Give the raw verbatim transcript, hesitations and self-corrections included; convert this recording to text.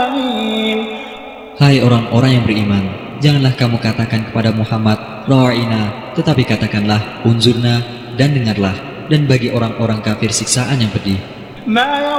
حميم. Hai orang-orang yang beriman, janganlah kamu katakan kepada Muhammad, Ra'ina, tetapi katakanlah, Unzurna, dan dengarlah, dan bagi orang-orang kafir siksaan yang pedih. ما